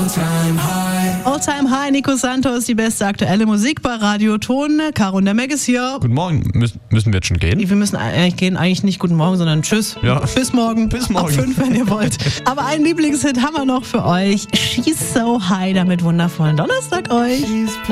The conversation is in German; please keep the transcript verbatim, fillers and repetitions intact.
All Time High, Nico Santos, die beste aktuelle Musik bei Radio Ton. Caro und der Meg ist hier. Guten Morgen. Müssen, müssen wir jetzt schon gehen? Wir müssen eigentlich gehen, eigentlich nicht guten Morgen, sondern tschüss. Ja. Bis morgen. Bis morgen. Ab fünf, wenn ihr wollt. Aber einen Lieblingshit haben wir noch für euch. She's So High, damit wundervollen Donnerstag euch.